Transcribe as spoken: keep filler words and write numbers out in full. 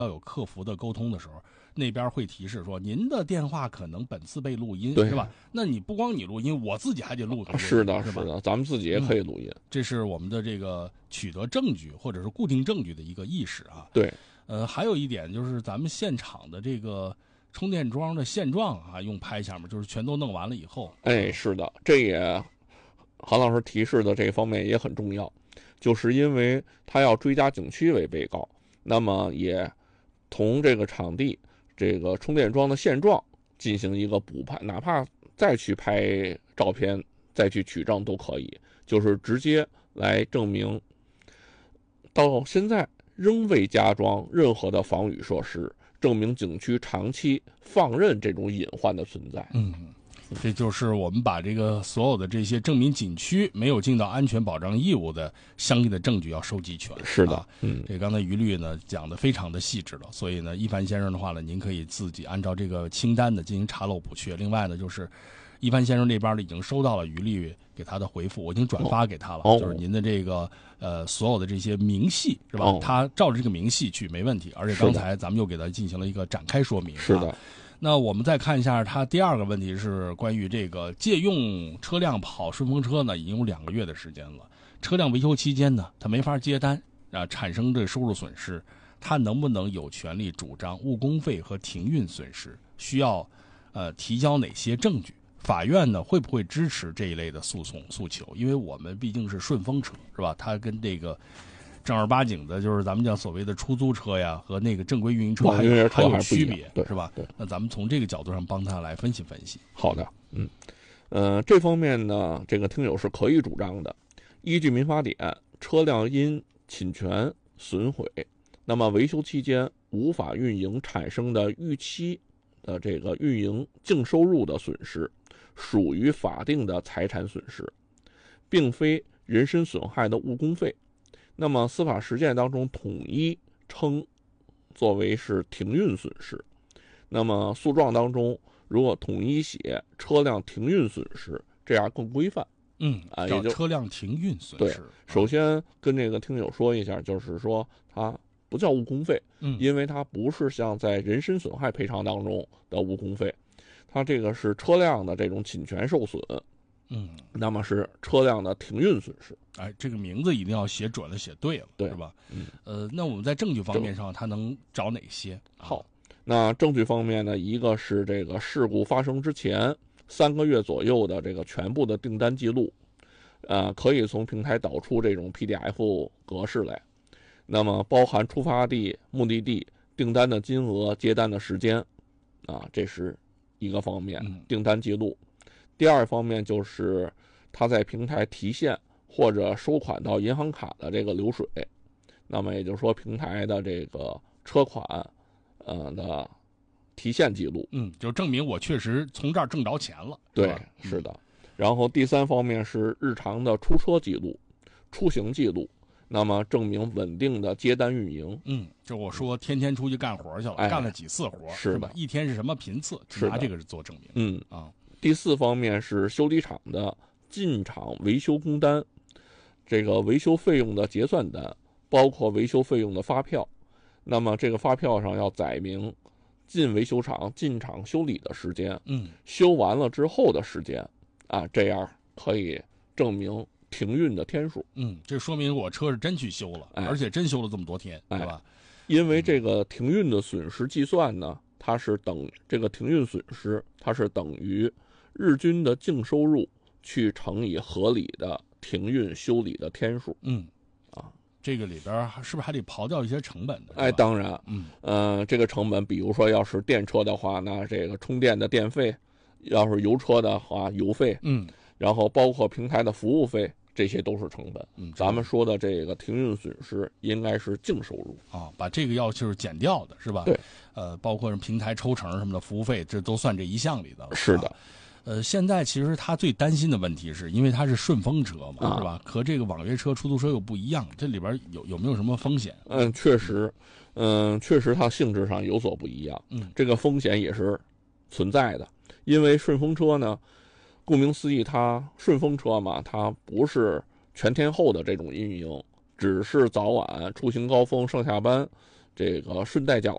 要有客服的沟通的时候，那边会提示说您的电话可能本次被录音，是吧？那你不光你录音，我自己还得录。 是的， 是吧？是的，咱们自己也可以录音、嗯。 这是我们的这个取得证据或者是固定证据的一个意识啊。 对， 呃，还有一点就是咱们现场的这个充电桩的现状啊，用拍下面就是全都弄完了以后。 哎，是的，这也韩老师提示的这方面也很重要，就是因为他要追加景区为被告，那么也同这个场地这个充电桩的现状进行一个补拍，哪怕再去拍照片再去取证都可以，就是直接来证明到现在仍未加装任何的防雨设施，证明景区长期放任这种隐患的存在。 嗯，这就是我们把这个所有的这些证明景区没有尽到安全保障义务的相应的证据要收集全。 是的， 啊、 嗯， 这刚才于律呢讲的非常的细致了，所以呢，一凡先生的话呢，您可以自己按照这个清单呢进行查漏补缺。另外呢，就是一凡先生这边呢已经收到了于律给他的回复，我已经转发给他了， 哦、 就是您的这个呃所有的这些明细是吧？ 哦、 他照着这个明细去没问题，而且刚才咱们又给他进行了一个展开说明。 是的。 啊那我们再看一下，他第二个问题是关于这个借用车辆跑顺风车呢，已经有两个月的时间了。车辆维修期间呢，他没法接单啊，产生这收入损失，他能不能有权利主张误工费和停运损失？需要呃提交哪些证据？法院呢会不会支持这一类的诉讼诉求？因为我们毕竟是顺风车，是吧？它跟这个正儿八经的，就是咱们讲所谓的出租车呀，和那个正规运营车还有还有区别， 对， 是吧？ 对。 那咱们从这个角度上帮他来分析分析。 好的，嗯，呃，这方面呢，这个听友是可以主张的。依据民法典，车辆因侵权损毁，那么维修期间无法运营产生的预期的这个运营净收入的损失，属于法定的财产损失，并非人身损害的误工费。那么司法实践当中统一称作为是停运损失。那么诉状当中如果统一写车辆停运损失，这样更规范。 嗯， 啊， 叫车辆停运损失。 对，首先跟这个听友说一下，就是说它不叫误工费， 嗯， 因为它不是像在人身损害赔偿当中的误工费，它这个是车辆的这种侵权受损。 嗯， 那么是车辆的停运损失。 哎，这个名字一定要写准了，写对了， 对， 是吧？ 嗯， 呃，那我们在证据方面上，他能找哪些？ 好，那证据方面呢，一个是这个事故发生之前三个月左右的这个全部的订单记录，呃，可以从平台导出这种 P D F 格式来。那么包含出发地、目的地、订单的金额、接单的时间，啊，这是一个方面，订单记录。第二方面就是他在平台提现或者收款到银行卡的这个流水，那么也就是说平台的这个车款呃的提现记录， 嗯，就证明我确实从这儿挣着钱了。 对，是的。嗯、然后第三方面是日常的出车记录、出行记录，那么证明稳定的接单运营。 嗯，就我说天天出去干活去了， 哎、 干了几次活， 是吧？一天是什么频次？拿这个是做证明。 嗯啊。 第四方面是修理厂的进厂维修工单，这个维修费用的结算单，包括维修费用的发票。那么这个发票上要载明进维修厂进厂修理的时间， 嗯， 修完了之后的时间，啊，这样可以证明停运的天数。 嗯，这说明我车是真去修了， 哎、 而且真修了这么多天， 哎、 对吧？ 因为这个停运的损失计算呢，它是等这个停运损失，它是等于日均的净收入去乘以合理的停运修理的天数。 嗯， 啊， 这个里边是不是还得刨掉一些成本的？ 哎，当然， 嗯， 呃，这个成本，比如说要是电车的话，那这个充电的电费；要是油车的话，油费， 嗯， 然后包括平台的服务费，这些都是成本。 嗯， 咱们说的这个停运损失应该是净收入啊，把这个要就是减掉的是吧？ 对， 呃，包括平台抽成什么的服务费，这都算这一项里的了。 是的。 啊呃，现在其实他最担心的问题是因为它是顺风车嘛， 啊、 是吧？和这个网约车、出租车又不一样，这里边有有没有什么风险？ 嗯，确实，嗯，确实它性质上有所不一样。 嗯， 这个风险也是存在的，因为顺风车呢，顾名思义，它顺风车嘛，它不是全天候的这种运营，只是早晚出行高峰、上下班这个顺带脚